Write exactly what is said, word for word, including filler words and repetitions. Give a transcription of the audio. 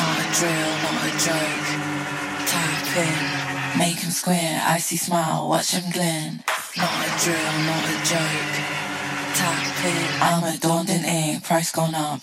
Not a drill, not a joke. Tap in, make him square. Icy smile, watch him grin. Not a drill, not a joke. Tap in, I'm a daunting egg, price gone up.